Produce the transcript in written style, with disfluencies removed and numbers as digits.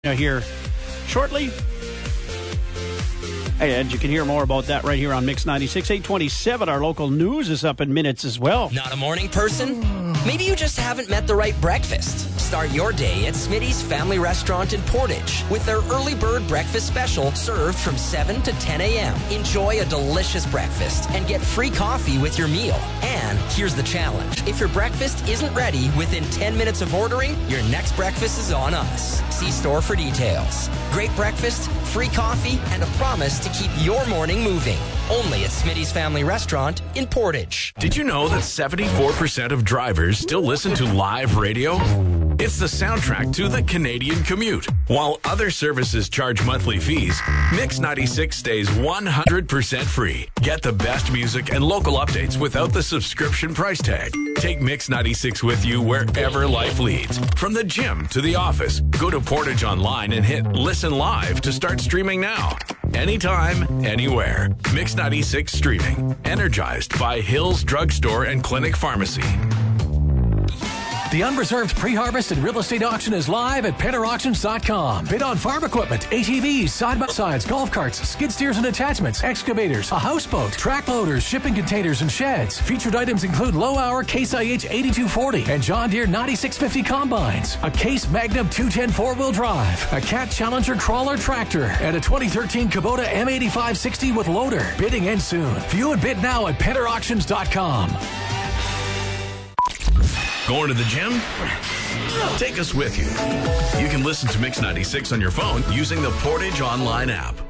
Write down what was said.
Here shortly. And you can hear more about that right here on Mix 96. 827, our local news is up in minutes as well. Not a morning person? Maybe you just haven't met the right breakfast. Start your day at Smitty's Family Restaurant in Portage with their early bird breakfast special served from 7 to 10 a.m. Enjoy a delicious breakfast and get free coffee with your meal. And here's the challenge. If your breakfast isn't ready within 10 minutes of ordering, your next breakfast is on us. See store for details. Great breakfast, free coffee, and a promise to keep your morning moving. Only at Smitty's Family Restaurant in Portage. Did you know that 74% of drivers still listen to live radio? It's the soundtrack to the Canadian commute. While other services charge monthly fees, Mix 96 stays 100% free. Get the best music and local updates without the subscription price tag. Take Mix 96 with you wherever life leads. From the gym to the office, go to Portage Online and hit Listen Live to start streaming now. Anytime, anywhere. Mix 96 streaming. Energized by Hills Drugstore and Clinic Pharmacy. The Unreserved Pre-Harvest and Real Estate Auction is live at PennerAuctions.com. Bid on farm equipment, ATVs, side-by-sides, golf carts, skid steers and attachments, excavators, a houseboat, track loaders, shipping containers, and sheds. Featured items include low-hour Case IH 8240 and John Deere 9650 combines, a Case Magnum 210 4-wheel drive, a Cat Challenger crawler tractor, and a 2013 Kubota M8560 with loader. Bidding ends soon. View and bid now at PennerAuctions.com. Going to the gym? Take us with you. You can listen to Mix 96 on your phone using the Portage Online app.